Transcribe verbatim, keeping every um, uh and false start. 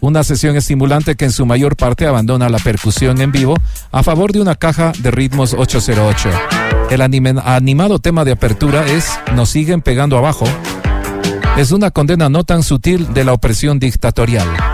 una sesión estimulante que en su mayor parte abandona la percusión en vivo a favor de una caja de ritmos ocho cero ocho. El anime, animado tema de apertura es Nos siguen pegando abajo. Es una condena no tan sutil de la opresión dictatorial.